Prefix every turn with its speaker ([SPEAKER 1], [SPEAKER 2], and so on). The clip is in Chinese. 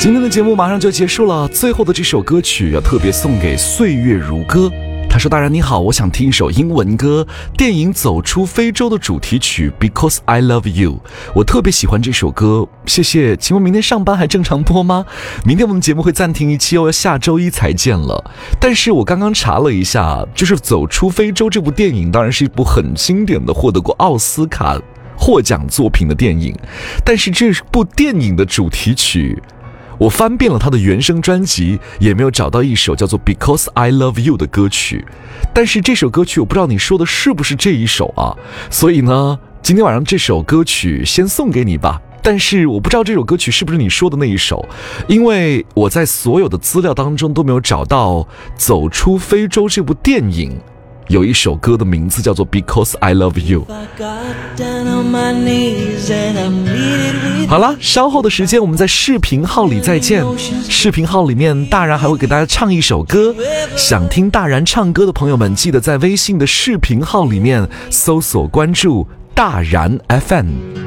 [SPEAKER 1] 今天的节目马上就结束了，最后的这首歌曲要特别送给岁月如歌。他说：大人你好，我想听一首英文歌，电影《走出非洲》的主题曲 Because I Love You， 我特别喜欢这首歌，谢谢。请问明天上班还正常播吗？明天我们节目会暂停一期哦，下周一才见了。但是我刚刚查了一下，就是《走出非洲》这部电影当然是一部很经典的，获得过奥斯卡获奖作品的电影，但是这部电影的主题曲我翻遍了他的原声专辑，也没有找到一首叫做 Because I Love You 的歌曲。但是这首歌曲我不知道你说的是不是这一首啊，所以呢今天晚上这首歌曲先送给你吧。但是我不知道这首歌曲是不是你说的那一首，因为我在所有的资料当中都没有找到走出非洲这部电影有一首歌的名字叫做 Because I Love You。 好了，稍后的时间我们在视频号里再见。视频号里面大然还会给大家唱一首歌，想听大然唱歌的朋友们记得在微信的视频号里面搜索关注大然 FM。